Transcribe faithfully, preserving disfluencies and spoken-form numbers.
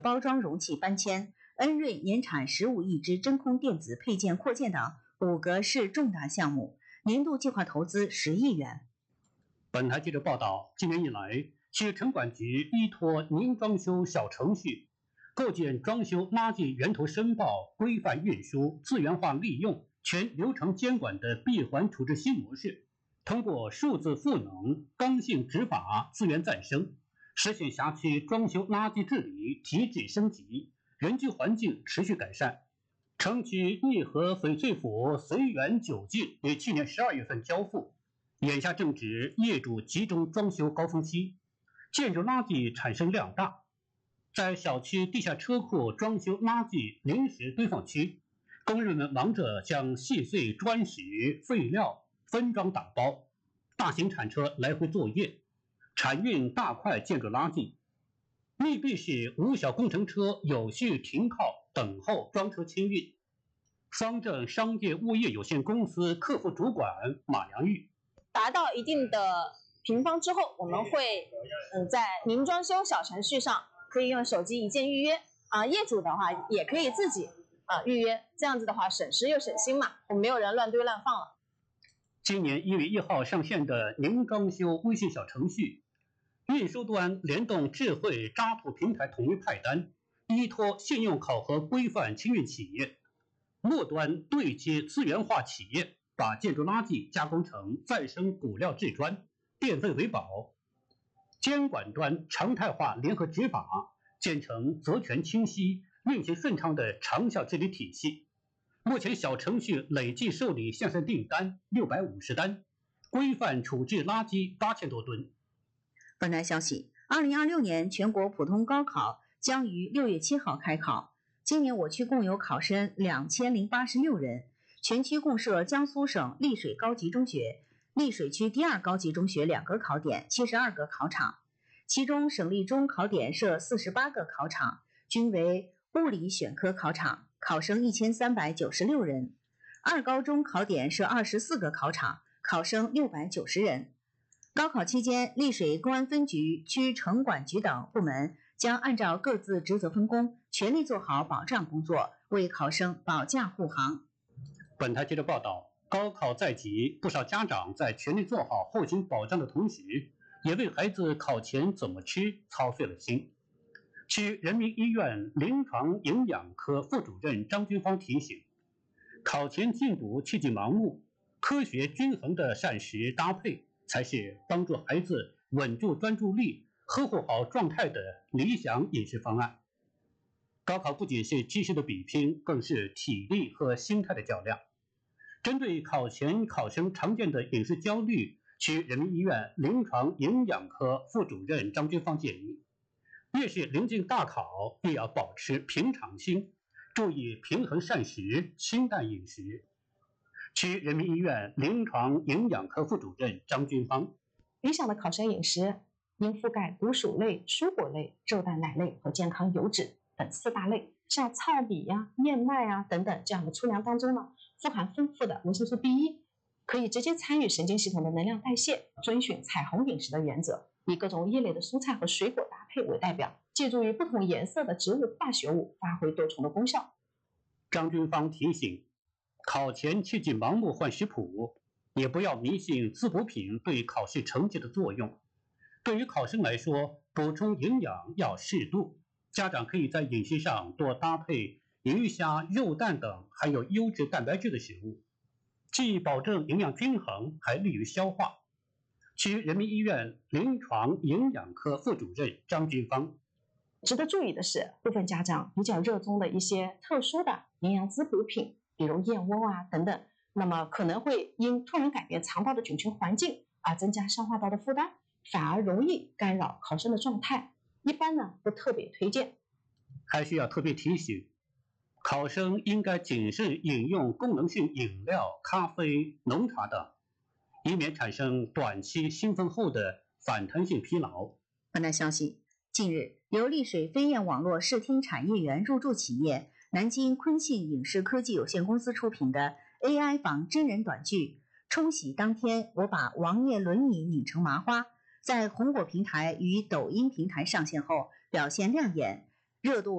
包装容器搬迁，恩瑞年产十五亿只真空电子配件扩建等五个市重大项目，年度计划投资十亿元。 本台记者报道，今年以来，市城管局依托您装修小程序，构建装修垃圾源头申报、规范运输、资源化利用、全流程监管的闭环处置新模式，通过数字赋能、刚性执法、资源再生，实现辖区装修垃圾治理提质升级，人居环境持续改善。城区义和翡翠府随园九进于去年十二月份交付，眼下正值业主集中装修高峰期，建筑垃圾产生量大。在小区地下车库装修垃圾临时堆放区，工人们忙着将细碎砖石、废料分装打包，大型铲车来回作业，铲运大块建筑垃圾。密闭式无小工程车有序停靠等候装车清运。方正商业物业有限公司客服主管马良玉： 达到一定的平方之后，我们会嗯在您装修小程序上可以用手机一键预约啊，业主的话也可以自己啊预约，这样子的话省时又省心嘛，我们没有人乱堆乱放了。 今年一月一号上线的您装修微信小程序，运输端联动智慧渣土平台统一派单，依托信用考核规范清运企业；末端对接资源化企业，把建筑垃圾加工成再生骨料制砖，电费为保；监管端常态化联合执法，建成责权清晰、运行顺畅的长效治理体系。目前小程序累计受理向上订单六百五十单，规范处置垃圾八千多吨。 本台消息，二零二六年全国普通高考将于六月七号开考。今年我区共有考生两千零八十六人，全区共设江苏省丽水高级中学、丽水区第二高级中学两个考点，七十二个考场。其中省立中考点设四十八个考场，均为物理选科考场，考生一千三百九十六人。二高中考点设二十四个考场，考生六百九十人。高考期间，丽水公安分局、区城管局等部门将按照各自职责分工，全力做好保障工作，为考生保驾护航。 本台记者报道，高考在即，不少家长在全力做好后勤保障的同时，也为孩子考前怎么吃操碎了心。区人民医院临床营养科副主任张军芳提醒，考前禁补切忌盲目，科学均衡的膳食搭配才是帮助孩子稳住专注力、呵护好状态的理想饮食方案。高考不仅是知识的比拼，更是体力和心态的较量。针对考前考生常见的饮食焦虑，区人民医院临床营养科副主任张军芳建议，越是临近大考，越要保持平常心，注意平衡膳食、清淡饮食。区人民医院临床营养科副主任张军芳： 理想的考生饮食应覆盖谷薯类、蔬果类、肉蛋奶类和健康油脂等四大类，像糙米呀、燕麦啊等等这样的粗粮当中呢，富含丰富的维生素 B 一，可以直接参与神经系统的能量代谢。遵循彩虹饮食的原则，以各种叶类的蔬菜和水果搭配为代表，借助于不同颜色的植物化学物，发挥多重的功效。 张军芳提醒，考前切忌盲目换食谱，也不要迷信滋补品对考试成绩的作用。对于考生来说，补充营养要适度，家长可以在饮食上多搭配鱼虾、肉蛋等含有优质蛋白质的食物，既保证营养均衡，还利于消化。区人民医院临床营养科副主任张军芳： 值得注意的是，部分家长比较热衷的一些特殊的营养滋补品，比如燕窝啊等等，那么可能会因突然改变肠道的菌群环境而增加消化道的负担，反而容易干扰考生的状态，一般呢不特别推荐。 还需要特别提醒，考生应该谨慎饮用功能性饮料、咖啡、浓茶等，以免产生短期兴奋后的反弹性疲劳。 本台消息，近日，由丽水飞燕网络视听产业园入驻企业南京坤信影视科技有限公司出品的 A I 仿真人短剧《冲洗当天，我把王爷轮椅拧成麻花》在红果平台与抖音平台上线后表现亮眼，热度